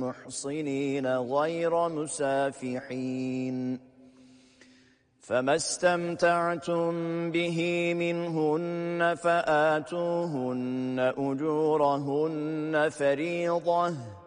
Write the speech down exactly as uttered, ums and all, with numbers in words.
محصنين غير مسافحين فما استمتعتم به منهن فآتوهن أجورهن فريضة